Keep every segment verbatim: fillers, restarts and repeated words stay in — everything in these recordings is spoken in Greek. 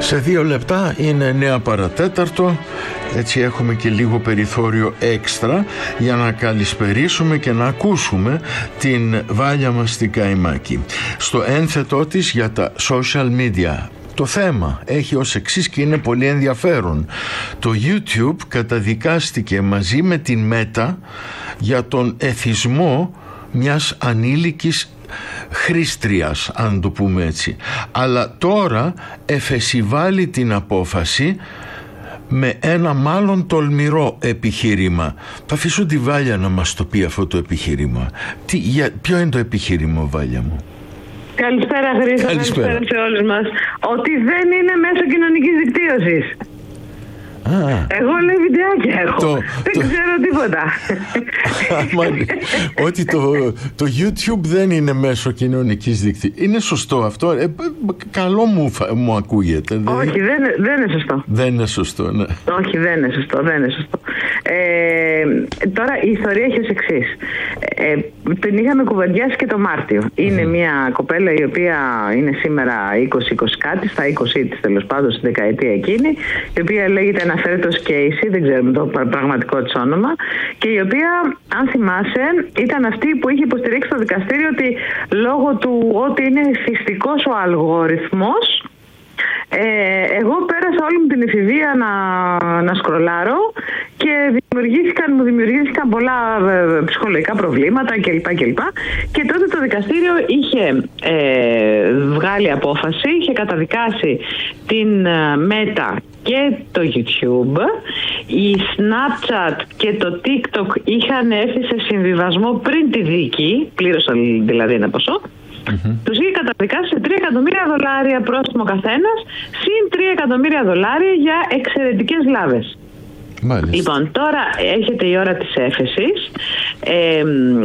Σε δύο λεπτά είναι εννέα παρατέταρτο. Έτσι έχουμε και λίγο περιθώριο έξτρα για να καλησπερίσουμε και να ακούσουμε την Βάλια μας στην Καϊμάκη στο ένθετό της για τα social media. Το θέμα έχει ως εξής και είναι πολύ ενδιαφέρον. Το YouTube καταδικάστηκε μαζί με την Meta για τον εθισμό μιας ανήλικης χρήστριας, αν το πούμε έτσι. Αλλά τώρα εφεσιβάλει την απόφαση με ένα μάλλον τολμηρό επιχείρημα. Θα αφήσω τη Βάλια να μας το πει αυτό το επιχείρημα. Τι, για, ποιο είναι το επιχείρημα, Βάλια μου? Καλησπέρα Χρήστο, καλησπέρα. καλησπέρα σε όλους μας. Ότι δεν είναι μέσω κοινωνικής δικτύωσης. Α, Εγώ λέει βιντεάκια έχω. Το, δεν το... ξέρω τίποτα. Ότι το, το YouTube δεν είναι μέσω κοινωνικής δικτύωσης. Είναι σωστό αυτό? Ε, καλό μου, μου ακούγεται. Όχι, δεν, δεν είναι σωστό. Δεν είναι σωστό, ναι. Όχι, δεν είναι σωστό, δεν είναι σωστό. Ε, τώρα η ιστορία έχει ως εξής. Ε, την είχαμε κουβεντιάσει και το Μάρτιο. Είναι mm. μια κοπέλα η οποία είναι σήμερα είκοσι είκοσι κάτι, στα είκοσι της τέλος πάντων, στην δεκαετία εκείνη, η οποία λέγεται, αναφέρεται ως Casey, δεν ξέρουμε το πραγματικό της όνομα, και η οποία, αν θυμάσαι, ήταν αυτή που είχε υποστηρίξει στο δικαστήριο ότι λόγω του ότι είναι θυστικός ο αλγόριθμος, Ε, εγώ πέρασα όλη μου την εφηβεία να, να σκρολάρω και δημιουργήθηκαν, μου δημιουργήθηκαν πολλά ε, ψυχολογικά προβλήματα κλπ. κλπ. Και τότε το δικαστήριο είχε ε, βγάλει απόφαση, είχε καταδικάσει την ε, Meta και το YouTube. Η Snapchat και το TikTok είχαν έρθει σε συμβιβασμό πριν τη δίκη, πλήρωσαν δηλαδή ένα ποσό. Mm-hmm. Τους είχε καταδικάσει σε τρία εκατομμύρια δολάρια πρόστιμο καθένας, συν τρία εκατομμύρια δολάρια για εξαιρετικές βλάβες. Μάλιστα. Λοιπόν, τώρα έρχεται η ώρα της έφεσης. Ε,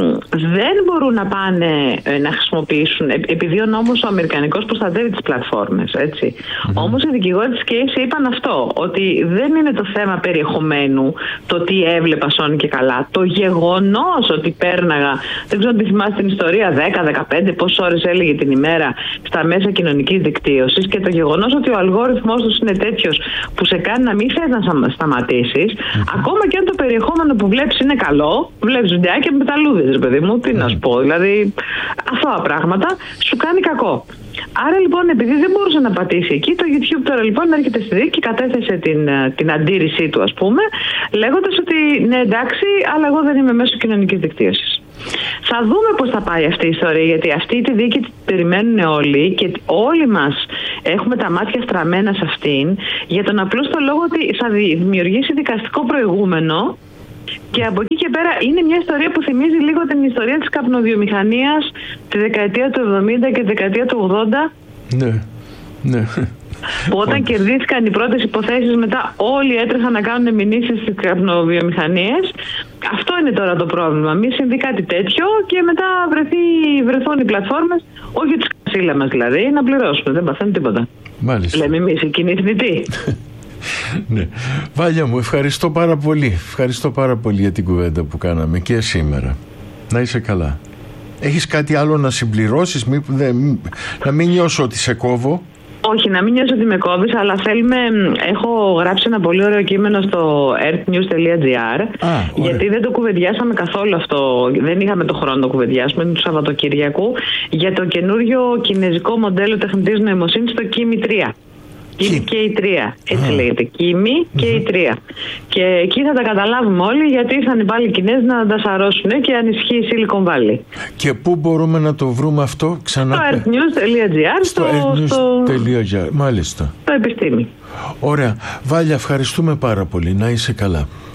δεν μπορούν να πάνε ε, να χρησιμοποιήσουν, ε, επειδή ο νόμος ο αμερικανικός προστατεύει τις πλατφόρμες, έτσι. Mm-hmm. Όμως οι δικηγόροι της Casey είπαν αυτό, ότι δεν είναι το θέμα περιεχομένου, το τι έβλεπα σώνει και καλά. Το γεγονός ότι πέρναγα, δεν ξέρω αν θυμάστε την ιστορία, δέκα δεκαπέντε πόσες ώρες έλεγε την ημέρα στα μέσα κοινωνικής δικτύωσης, και το γεγονός ότι ο αλγόριθμός τους είναι τέτοιος που σε κάνει να μην θες να σταματήσεις. Mm-hmm. Ακόμα και αν το περιεχόμενο που βλέπεις είναι καλό, βλέπεις βιντεάκια με πεταλούδες, ρε παιδί μου, τι mm-hmm. να σου πω, δηλαδή αθώα πράγματα, σου κάνει κακό. Άρα λοιπόν, επειδή δεν μπορούσε να πατήσει εκεί, το YouTube τώρα λοιπόν έρχεται στη δίκη και κατέθεσε την, την αντίρρησή του, ας πούμε, λέγοντας ότι ναι, εντάξει, αλλά εγώ δεν είμαι μέσω κοινωνικής δικτύωσης. Θα δούμε πώς θα πάει αυτή η ιστορία, γιατί αυτή τη δίκη την περιμένουν όλοι και όλοι μας έχουμε τα μάτια στραμμένα σε αυτήν, για τον απλό στο λόγο ότι θα δημιουργήσει δικαστικό προηγούμενο. Και από εκεί και πέρα είναι μια ιστορία που θυμίζει λίγο την ιστορία της καπνοβιομηχανίας τη δεκαετία του εβδομήντα και τη δεκαετία του ογδόντα. Ναι, ναι. Που όταν κερδίθηκαν οι πρώτες υποθέσεις, μετά όλοι έτρεχαν να κάνουν μηνύσεις στις καπνοβιομηχανίες. Αυτό είναι τώρα το πρόβλημα. Μη συμβεί κάτι τέτοιο και μετά βρεθεί, βρεθούν οι πλατφόρμες, όχι τις κασίλα μας δηλαδή, να πληρώσουμε. Δεν παθαίνουν τίποτα. Μάλιστα. Λέμε εμείς, οι κοινοί θνητοί. Ναι. Βάλια μου, ευχαριστώ πάρα πολύ. Ευχαριστώ πάρα πολύ για την κουβέντα που κάναμε και σήμερα. Να είσαι καλά. Έχεις κάτι άλλο να συμπληρώσεις, μη, δε, να μην νιώσω ότι σε κόβω? Όχι, να μην νιώσω ότι με κόβεις, αλλά θέλουμε, έχω γράψει ένα πολύ ωραίο κείμενο στο earthnews τελεία gr, γιατί δεν το κουβεντιάσαμε καθόλου αυτό, δεν είχαμε το χρόνο να το κουβεντιάσουμε, του Σαββατοκυριακού, για το καινούριο κινέζικο μοντέλο τεχνητής νοημοσύνης, το Kimi τρία. Kimi και η τρία, έτσι ah. λέγεται, Kimi και η τρία. Και εκεί θα τα καταλάβουμε όλοι, γιατί ήρθαν πάλι οι Κινέζοι να τα σαρώσουν και ανισχύει η Silicon Valley. Και πού μπορούμε να το βρούμε αυτό ξανά? Στο earthnews τελεία gr, στο, στο... earthnews.gr, μάλιστα. Το επιστήμη. Ωραία. Βάλια, ευχαριστούμε πάρα πολύ. Να είσαι καλά.